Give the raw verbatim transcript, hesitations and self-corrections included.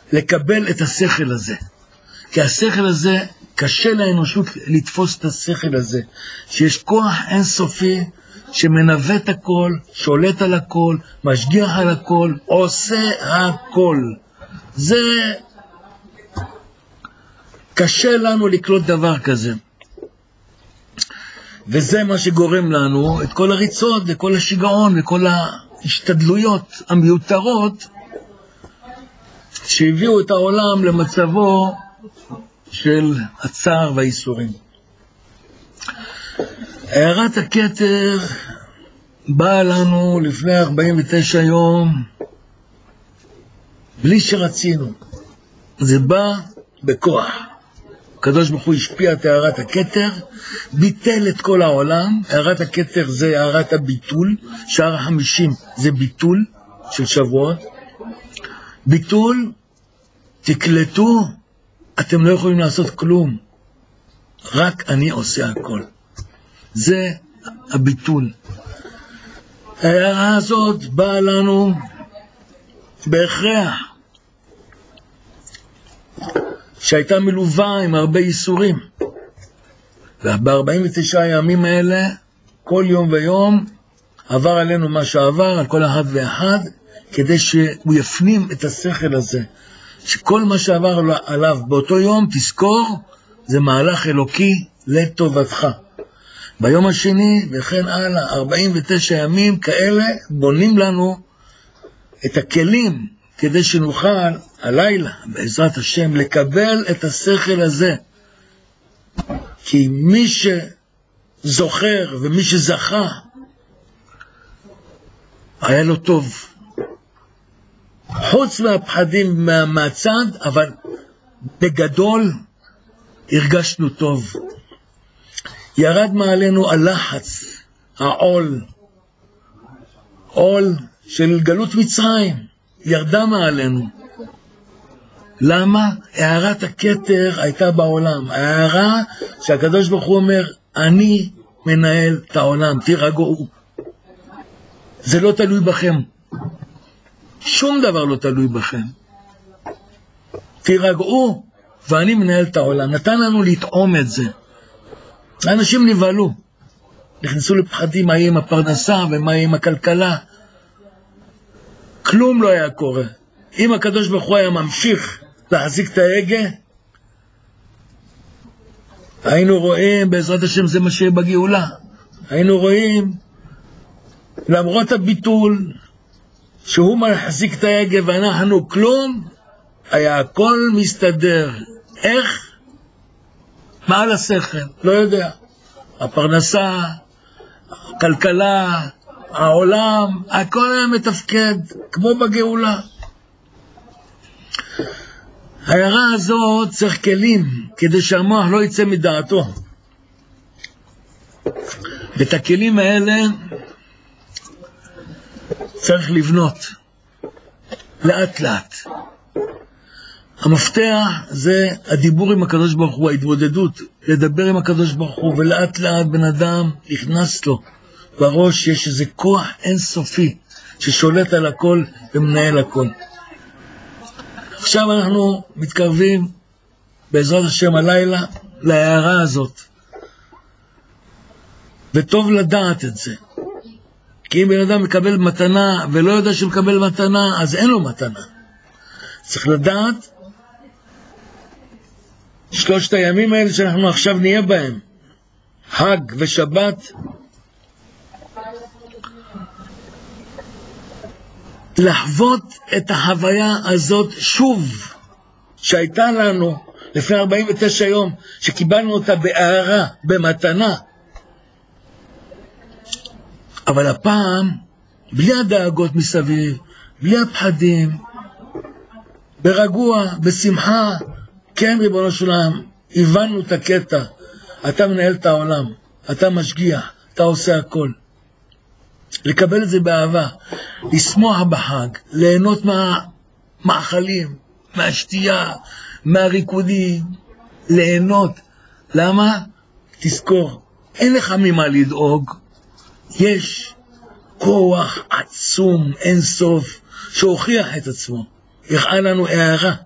לקבל את השכל הזה. כי השכל הזה, קשה לאנושות לתפוס את השכל הזה. שיש כוח אינסופי שמנווט את הכל, שולט על הכל, משגיח על הכל, עושה הכל. זה קשה לנו לקלוט דבר כזה. וזה מה שגורם לנו את כל הריצות וכל השיגעון וכל ההשתדלויות המיותרות שהביאו את העולם למצבו של הצער והאיסורים. הערת הכתר באה לנו לפני ארבעים ותשע יום בלי שרצינו. זה בא בכוח. הקדוש ברוך הוא השפיע את הערת הכתר, ביטל את כל העולם. הערת הכתר זה הערת הביטול, שער החמישים זה ביטול של שבועות. ביטול, תקלטו, אתם לא יכולים לעשות כלום, רק אני עושה הכל. זה הביטול. ההערה הזאת באה לנו בהכרח, שהייתה מלווה עם הרבה ייסורים. וב-ארבעים ותשעה הימים האלה, כל יום ויום, עבר עלינו מה שעבר, על כל אחד ואחד, כדי שהוא יפנים את השכל הזה. שכל מה שעבר עליו באותו יום, תזכור, זה מהלך אלוקי לטובתך. ביום השני, וכן הלאה, ארבעים ותשע ימים כאלה, בונים לנו את הכלים, כדי שנוכל הלילה, בעזרת השם, לקבל את השכל הזה. כי מי שזוכר ומי שזכה, היה לו טוב. חוץ מהפחדים מה, מהצד, אבל בגדול הרגשנו טוב. ירד מעלינו הלחץ, העול, עול של גלות מצרים, ירדה מעלינו. למה? הערת הכתר הייתה בעולם. הערה שהקדוש ברוך הוא אומר, אני מנהל את העולם, תירגעו. זה לא תלוי בכם. שום דבר לא תלוי בכם. תירגעו, ואני מנהל את העולם. נתן לנו לטעום את זה. האנשים נבהלו. נכנסו לפחדים, מה יהיה עם הפרנסה ומה יהיה עם הכלכלה. כלום לא היה קורה. אם הקדוש ברוך הוא היה ממשיך להחזיק את ההגה, היינו רואים, בעזרת השם זה מה שיהיה בגאולה, היינו רואים, למרות הביטול, שהוא מחזיק את ההגה ואנחנו כלום, היה הכל מסתדר. איך? מעל השכל, לא יודע. הפרנסה, הכלכלה, העולם, הכל היה מתפקד, כמו בגאולה. ההערה הזאת צריך כלים, כדי שהמוח לא יצא מדעתו. ואת הכלים האלה צריך לבנות, לאט לאט. המפתח זה הדיבור עם הקדוש ברוך הוא, ההתבודדות, לדבר עם הקדוש ברוך הוא, ולאט לאט בן אדם נכנס לו. בראש יש איזה כוח אינסופי, ששולט על הכל ומנהל הכל. עכשיו אנחנו מתקרבים בעזרת השם הלילה להערה הזאת. וטוב לדעת את זה. כי אם בן אדם מקבל מתנה ולא יודע שמקבל מתנה, אז אין לו מתנה. צריך לדעת שלושת הימים האלה שאנחנו עכשיו נהיה בהם, חג ושבת, לחוות את החוויה הזאת שוב, שהייתה לנו לפני ארבעים ותשע יום, שקיבלנו אותה בהערה, במתנה. אבל הפעם, בלי הדאגות מסביב, בלי הפחדים, ברגוע, בשמחה, כן ריבונו של עולם, הבנו את הקטע, אתה מנהל את העולם, אתה משגיח, אתה עושה הכל. לקבל את זה באהבה, לשמוח בחג, ליהנות מהמאכלים, מהשתייה, מהריקודים, ליהנות. למה? תזכור, אין לך ממה לדאוג, יש כוח עצום, אין סוף, שהוכיח את עצמו. יראה לנו הערה.